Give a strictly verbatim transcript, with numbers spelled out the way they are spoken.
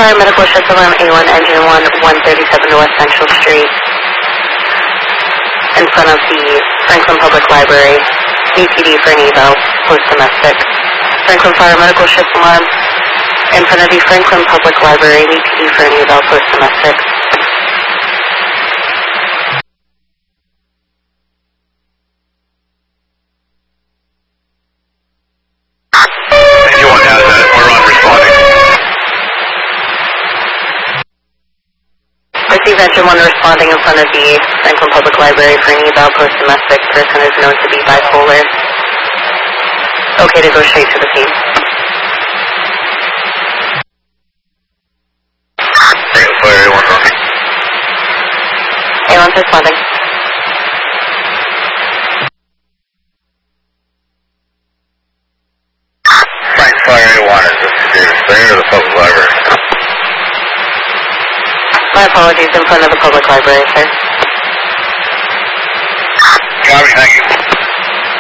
Fire Medical Shift Alarm A one Engine one, one thirty-seven West Central Street, in front of the Franklin Public Library, B P D for an eval, post-domestic. Franklin Fire Medical Shift Alarm, in front of the Franklin Public Library, B P D for an eval, post-domestic. ninety-one has that. We're on responding. Receive Engine one responding in front of the Franklin Public Library for an eval, post-domestic. Person is known to be bipolar. Okay to go straight to the scene. Franklin Fire A one running. A one's responding. Franklin Fire A one, is this David Springer or the public library? My apologies, in front of the public library, sir. Copy, thank you.